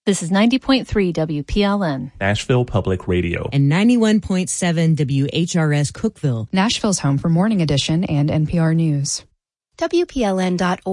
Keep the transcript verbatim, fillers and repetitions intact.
This is ninety point three W P L N, Nashville Public Radio, and ninety-one point seven W H R S Cookeville, Nashville's home for Morning Edition and N P R News. W P L N dot org